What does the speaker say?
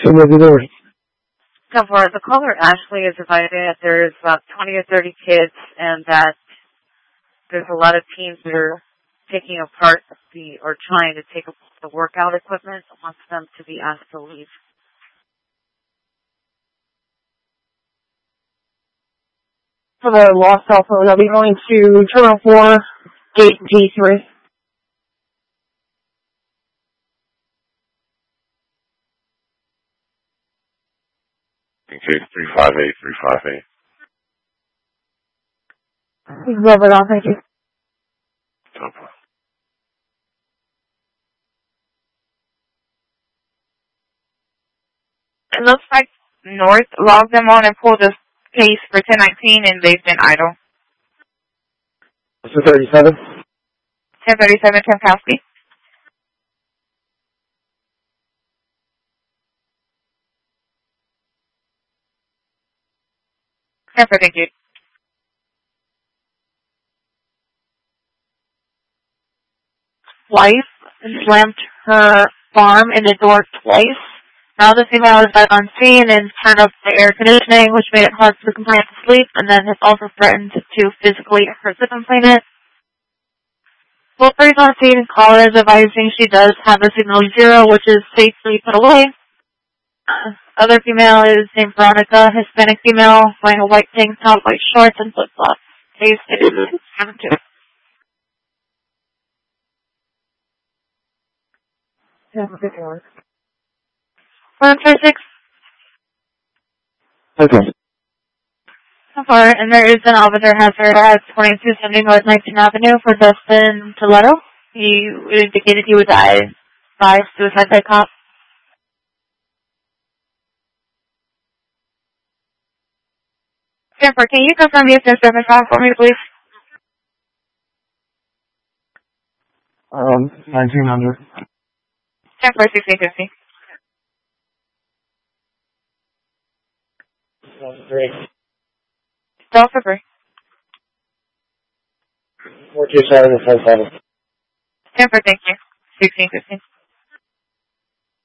Who will be there? So far, the caller Ashley is advising that there's about 20 or 30 kids and that there's a lot of teens that are taking apart or trying to take apart the workout equipment and wants them to be asked to leave. For the lost cell phone, I'll be going to Terminal 4, Gate G3. Okay, 358, 358. Robert, thank you. It looks like North logged them on and pulled a case for 1019 and they've been idle. What's the 37? 1037 Tomkowski. Thank you. Wife slammed her farm in the door twice. Now the female is back on scene and turned up the air conditioning, which made it hard for the complainant to sleep, and then has also threatened to physically hurt the complainant. Both parties on scene and caller is advising she does have a signal 0, which is safely put away. Other female is named Veronica, Hispanic female, wearing a white tank top, white shorts, and flip-flops. Case is 7-2. 136. Okay. So far, and there is an officer hazard at 2270 North 19th Avenue for Dustin Toledo. He indicated he would die by suicide by cop. Jennifer, can you confirm the assist service call for me, please? 1900. Jennifer, 1650. Delta 3. 427 and 57. Jennifer, thank you. 1650.